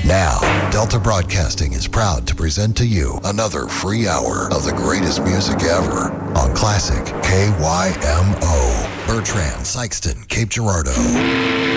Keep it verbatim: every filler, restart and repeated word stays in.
Now, Delta Broadcasting is proud to present to you another free hour of the greatest music ever on Classic K Y M O. Bertrand, Sykeston, Cape Girardeau.